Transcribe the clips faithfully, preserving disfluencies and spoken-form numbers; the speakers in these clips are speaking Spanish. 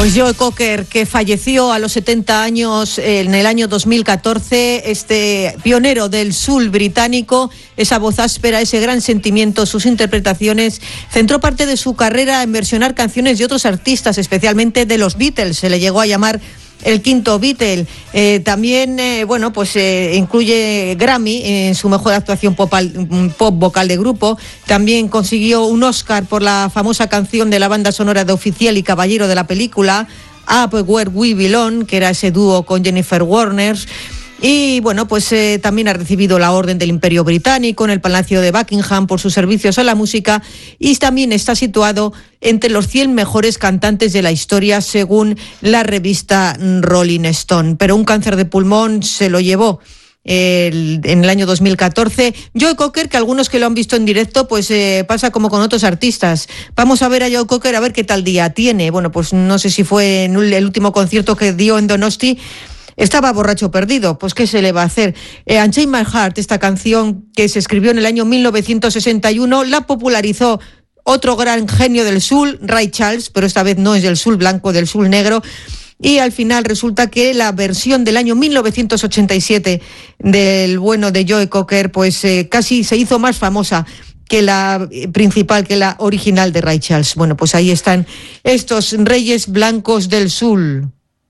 Pues Joe Cocker, que falleció a los setenta años en el año dos mil catorce, este pionero del soul británico, esa voz áspera, ese gran sentimiento, sus interpretaciones, centró parte de su carrera en versionar canciones de otros artistas, especialmente de los Beatles. Se le llegó a llamar el quinto Beatle. Eh, también, eh, bueno, pues eh, incluye Grammy en su mejor actuación pop, pop vocal de grupo. También consiguió un Oscar por la famosa canción de la banda sonora de Oficial y Caballero de la película Up Where We Belong, que era ese dúo con Jennifer Warner. Y bueno, pues eh, también ha recibido la Orden del Imperio Británico en el Palacio de Buckingham por sus servicios a la música, y también está situado entre los cien mejores cantantes de la historia según la revista Rolling Stone. Pero un cáncer de pulmón se lo llevó El, en el año dos mil catorce. Joe Cocker, que algunos que lo han visto en directo, pues eh, pasa como con otros artistas. Vamos a ver a Joe Cocker a ver qué tal día tiene. Bueno, pues no sé si fue en el último concierto que dio en Donosti. Estaba borracho perdido, pues ¿qué se le va a hacer? Eh, Unchain My Heart, esta canción que se escribió en el año mil novecientos sesenta y uno, la popularizó otro gran genio del soul, Ray Charles, pero esta vez no es del soul blanco, del soul negro. Y al final resulta que la versión del año mil novecientos ochenta y siete del bueno de Joe Cocker, pues eh, casi se hizo más famosa que la principal, que la original de Ray Charles. Bueno, pues ahí están estos reyes blancos del soul.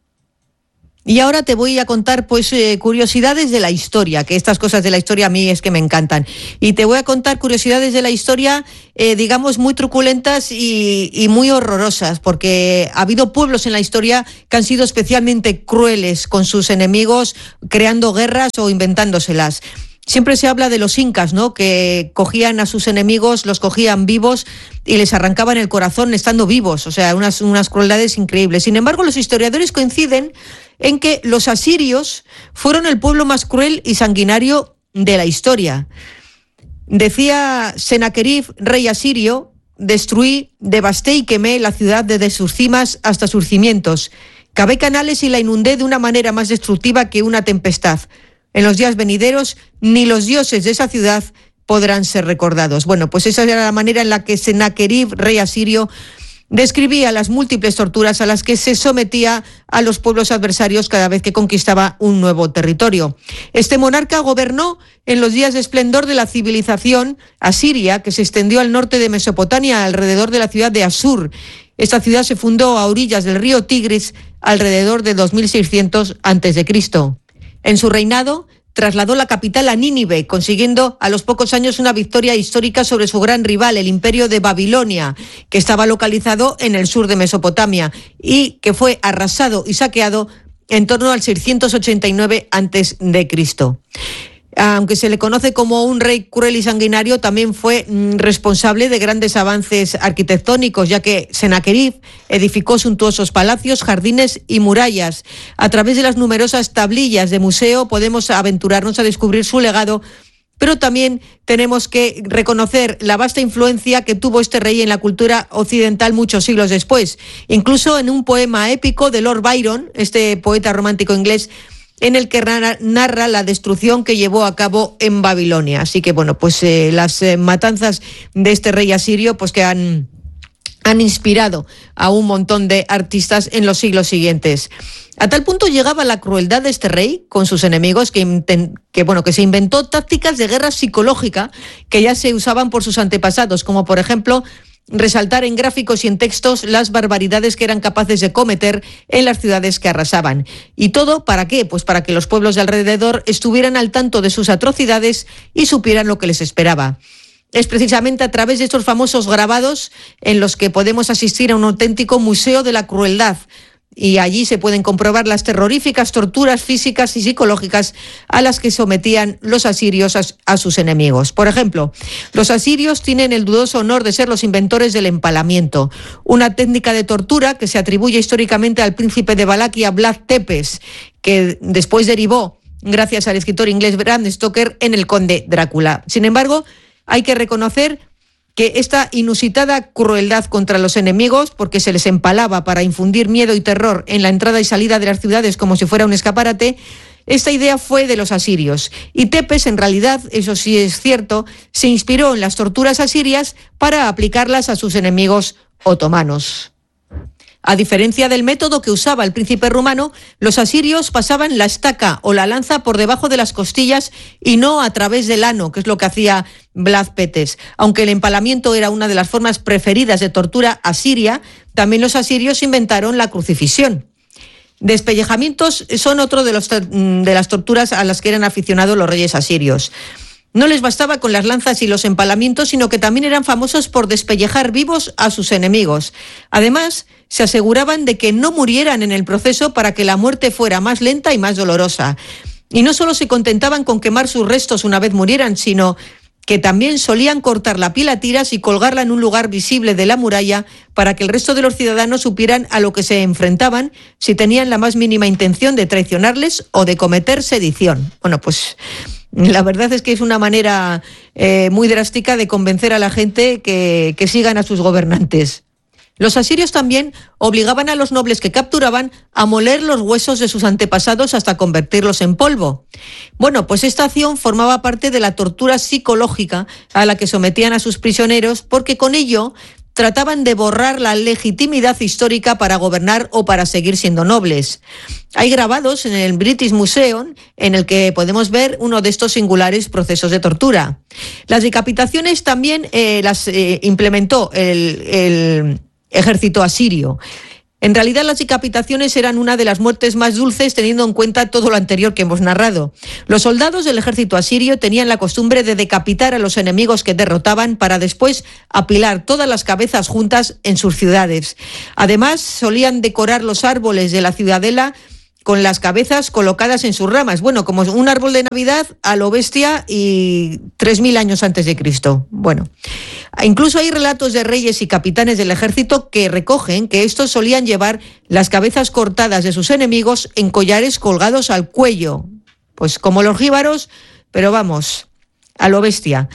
Y ahora te voy a contar pues eh, curiosidades de la historia, que estas cosas de la historia a mí es que me encantan. Y te voy a contar curiosidades de la historia, eh, digamos, muy truculentas y, y muy horrorosas, porque ha habido pueblos en la historia que han sido especialmente crueles con sus enemigos, creando guerras o inventándoselas. Siempre se habla de los incas, ¿no?, que cogían a sus enemigos, los cogían vivos y les arrancaban el corazón estando vivos, o sea, unas, unas crueldades increíbles. Sin embargo, los historiadores coinciden en que los asirios fueron el pueblo más cruel y sanguinario de la historia. Decía Senaquerib, rey asirio: destruí, devasté y quemé la ciudad desde sus cimas hasta sus cimientos. Cavé canales y la inundé de una manera más destructiva que una tempestad. En los días venideros, ni los dioses de esa ciudad podrán ser recordados. Bueno, pues esa era la manera en la que Senaquerib, rey asirio, describía las múltiples torturas a las que se sometía a los pueblos adversarios cada vez que conquistaba un nuevo territorio. Este monarca gobernó en los días de esplendor de la civilización asiria, que se extendió al norte de Mesopotamia, alrededor de la ciudad de Asur. Esta ciudad se fundó a orillas del río Tigris alrededor de dos mil seiscientos antes de Cristo. En su reinado trasladó la capital a Nínive, consiguiendo a los pocos años una victoria histórica sobre su gran rival, el imperio de Babilonia, que estaba localizado en el sur de Mesopotamia y que fue arrasado y saqueado en torno al seiscientos ochenta y nueve antes de Cristo. Aunque se le conoce como un rey cruel y sanguinario, también fue mm, responsable de grandes avances arquitectónicos, ya que Senaquerib edificó suntuosos palacios, jardines y murallas. A través de las numerosas tablillas de museo podemos aventurarnos a descubrir su legado, pero también tenemos que reconocer la vasta influencia que tuvo este rey en la cultura occidental muchos siglos después. Incluso en un poema épico de Lord Byron, este poeta romántico inglés, en el que narra la destrucción que llevó a cabo en Babilonia. Así que, bueno, pues eh, las eh, matanzas de este rey asirio, pues que han, han inspirado a un montón de artistas en los siglos siguientes. A tal punto llegaba la crueldad de este rey con sus enemigos que, que, bueno, que se inventó tácticas de guerra psicológica que ya se usaban por sus antepasados, como por ejemplo resaltar en gráficos y en textos las barbaridades que eran capaces de cometer en las ciudades que arrasaban. ¿Y todo para qué? Pues para que los pueblos de alrededor estuvieran al tanto de sus atrocidades y supieran lo que les esperaba. Es precisamente a través de estos famosos grabados en los que podemos asistir a un auténtico museo de la crueldad, y allí se pueden comprobar las terroríficas torturas físicas y psicológicas a las que sometían los asirios a, a sus enemigos. Por ejemplo, los asirios tienen el dudoso honor de ser los inventores del empalamiento, una técnica de tortura que se atribuye históricamente al príncipe de Valaquia, Vlad Tepes, que después derivó, gracias al escritor inglés Bram Stoker, en el conde Drácula. Sin embargo, hay que reconocer que esta inusitada crueldad contra los enemigos, porque se les empalaba para infundir miedo y terror en la entrada y salida de las ciudades como si fuera un escaparate, esta idea fue de los asirios. Y Tepes, en realidad, eso sí es cierto, se inspiró en las torturas asirias para aplicarlas a sus enemigos otomanos. A diferencia del método que usaba el príncipe rumano, los asirios pasaban la estaca o la lanza por debajo de las costillas y no a través del ano, que es lo que hacía Blas Petes. Aunque el empalamiento era una de las formas preferidas de tortura asiria, también los asirios inventaron la crucifixión. Despellejamientos son otro de, los, de las torturas a las que eran aficionados los reyes asirios. No les bastaba con las lanzas y los empalamientos, sino que también eran famosos por despellejar vivos a sus enemigos. Además, se aseguraban de que no murieran en el proceso para que la muerte fuera más lenta y más dolorosa. Y no solo se contentaban con quemar sus restos una vez murieran, sino que también solían cortar la piel a tiras y colgarla en un lugar visible de la muralla para que el resto de los ciudadanos supieran a lo que se enfrentaban si tenían la más mínima intención de traicionarles o de cometer sedición. Bueno, pues la verdad es que es una manera eh, muy drástica de convencer a la gente que, que sigan a sus gobernantes. Los asirios también obligaban a los nobles que capturaban a moler los huesos de sus antepasados hasta convertirlos en polvo. Bueno, pues esta acción formaba parte de la tortura psicológica a la que sometían a sus prisioneros, porque con ello trataban de borrar la legitimidad histórica para gobernar o para seguir siendo nobles. Hay grabados en el British Museum en el que podemos ver uno de estos singulares procesos de tortura. Las decapitaciones también eh, las eh, implementó el, el ejército asirio. En realidad, las decapitaciones eran una de las muertes más dulces, teniendo en cuenta todo lo anterior que hemos narrado. Los soldados del ejército asirio tenían la costumbre de decapitar a los enemigos que derrotaban para después apilar todas las cabezas juntas en sus ciudades. Además, solían decorar los árboles de la ciudadela con las cabezas colocadas en sus ramas. Bueno, como un árbol de Navidad a lo bestia y tres mil años antes de Cristo. Bueno, incluso hay relatos de reyes y capitanes del ejército que recogen que estos solían llevar las cabezas cortadas de sus enemigos en collares colgados al cuello. Pues como los jíbaros, pero vamos, a lo bestia.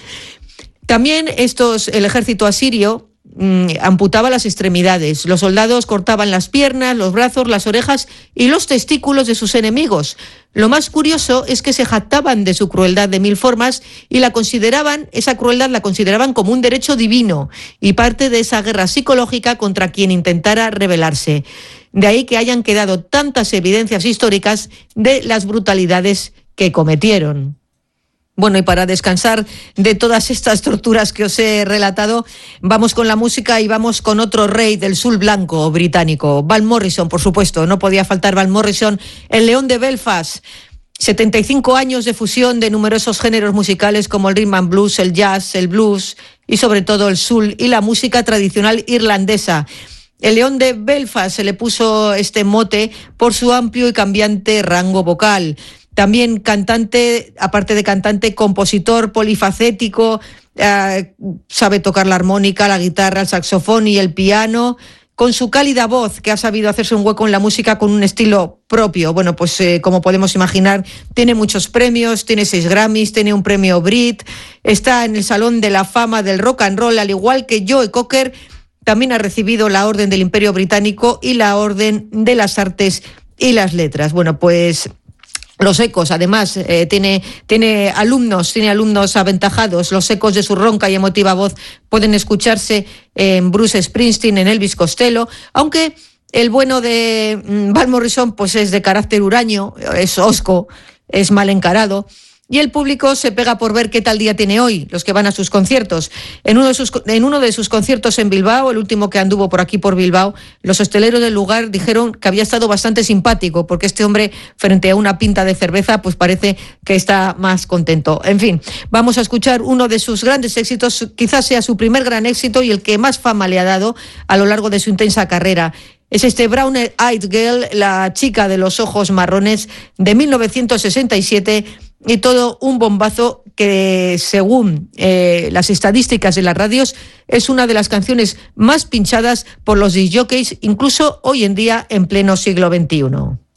También estos, el ejército asirio amputaba las extremidades. Los soldados cortaban las piernas, los brazos, las orejas y los testículos de sus enemigos. Lo más curioso es que se jactaban de su crueldad de mil formas y la consideraban, esa crueldad la consideraban como un derecho divino y parte de esa guerra psicológica contra quien intentara rebelarse. De ahí que hayan quedado tantas evidencias históricas de las brutalidades que cometieron. Bueno, y para descansar de todas estas torturas que os he relatado, vamos con la música y vamos con otro rey del sul blanco británico, Van Morrison, por supuesto, no podía faltar Van Morrison, el León de Belfast. setenta y cinco años de fusión de numerosos géneros musicales como el rhythm and blues, el jazz, el blues y sobre todo el soul y la música tradicional irlandesa. El León de Belfast se le puso este mote por su amplio y cambiante rango vocal. También cantante, aparte de cantante, compositor polifacético, eh, sabe tocar la armónica, la guitarra, el saxofón y el piano, con su cálida voz que ha sabido hacerse un hueco en la música con un estilo propio. Bueno, pues eh, como podemos imaginar, tiene muchos premios, tiene seis Grammys, tiene un premio Brit, está en el Salón de la Fama del Rock and Roll, al igual que Joe Cocker. También ha recibido la Orden del Imperio Británico y la Orden de las Artes y las Letras. Bueno, pues Los Ecos, además, eh, tiene, tiene alumnos, tiene alumnos aventajados. Los ecos de su ronca y emotiva voz pueden escucharse en Bruce Springsteen, en Elvis Costello, aunque el bueno de Van Morrison pues es de carácter huraño, es hosco, es mal encarado. Y el público se pega por ver qué tal día tiene hoy, los que van a sus conciertos. En uno de sus, en uno de sus conciertos en Bilbao, el último que anduvo por aquí por Bilbao, los hosteleros del lugar dijeron que había estado bastante simpático, porque este hombre, frente a una pinta de cerveza, pues parece que está más contento. En fin, vamos a escuchar uno de sus grandes éxitos, quizás sea su primer gran éxito y el que más fama le ha dado a lo largo de su intensa carrera. Es este Brown Eyed Girl, la chica de los ojos marrones, de mil novecientos sesenta y siete, y todo un bombazo que, según eh, las estadísticas de las radios, es una de las canciones más pinchadas por los disc jockeys, incluso hoy en día en pleno siglo veintiuno.